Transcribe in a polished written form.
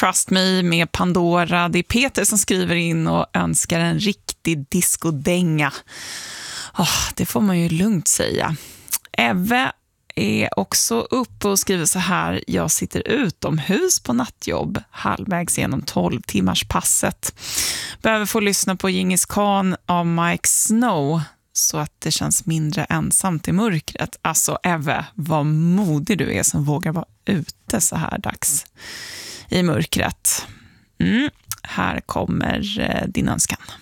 Trust Me med Pandora. Det är Peter som skriver in och önskar en riktig discodänga. Det får man ju lugnt säga. Eve är också uppe och skriver så här: jag sitter utomhus på nattjobb halvvägs genom 12 timmars passet. Behöver få lyssna på Djingis Khan av Mike Snow så att det känns mindre ensamt i mörkret. Alltså Eve, vad modig du är som vågar vara ute så här dags i mörkret. Här kommer din önskan.